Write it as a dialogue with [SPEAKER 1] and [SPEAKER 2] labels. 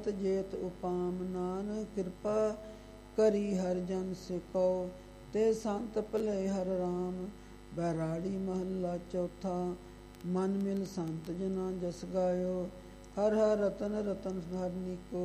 [SPEAKER 1] जेत उपाम नानक कृपा करी हर जन सिको ते संत भले हर राम। बैराड़ी महला चौथा। मन मिल संत जना जस गायो हर हर रतन रतन धरनी को।